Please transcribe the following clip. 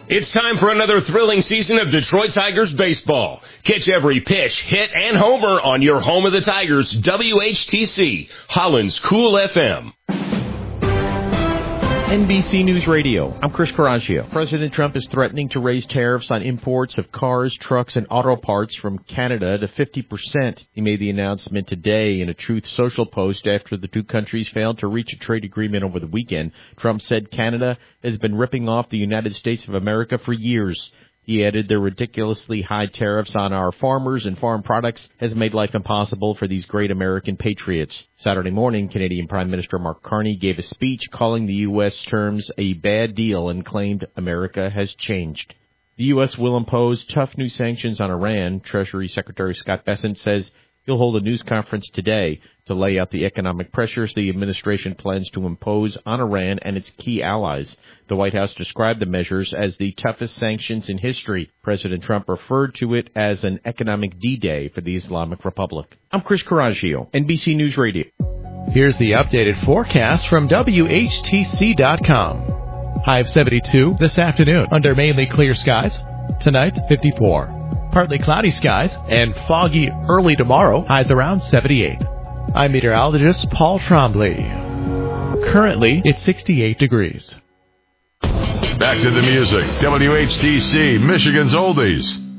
It's time for another thrilling season of Detroit Tigers baseball. Catch every pitch, hit, and homer on your home of the Tigers, WHTC, Holland's Cool FM. NBC News Radio. I'm Chris Coraggio. President Trump is threatening to raise tariffs on imports of cars, trucks, and auto parts from Canada to 50%. He made the announcement today in a Truth Social post after the two countries failed to reach a trade agreement over the weekend. Trump said Canada has been ripping off the United States of America for years. He added their ridiculously high tariffs on our farmers and farm products has made life impossible for these great American patriots. Saturday morning, Canadian Prime Minister Mark Carney gave a speech calling the U.S. terms a bad deal and claimed America has changed. The U.S. will impose tough new sanctions on Iran. Treasury Secretary Scott Bessent says he'll hold a news conference today to lay out the economic pressures the administration plans to impose on Iran and its key allies. The White House described the measures as the toughest sanctions in history. President Trump referred to it as an economic D-Day for the Islamic Republic. I'm Chris Coraggio, NBC News Radio. Here's the updated forecast from WHTC.com. High of 72 this afternoon under mainly clear skies. Tonight, 54. Partly cloudy skies and foggy early tomorrow, highs around 78. I'm meteorologist Paul Trombley. Currently, it's 68 degrees. Back to the music. WHTC, Michigan's Oldies.